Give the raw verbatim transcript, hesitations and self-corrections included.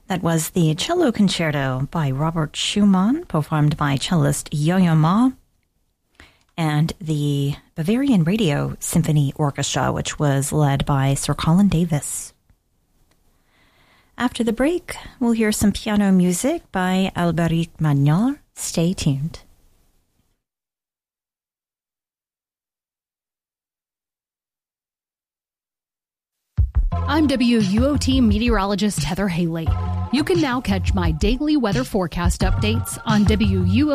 That was the Cello Concerto by Robert Schumann, performed by cellist Yo-Yo Ma, and the Bavarian Radio Symphony Orchestra, which was led by Sir Colin Davis. After the break, we'll hear some piano music by Albéric Magnol. Stay tuned. I'm W U O T meteorologist Heather Haley. You can now catch my daily weather forecast updates on W U O T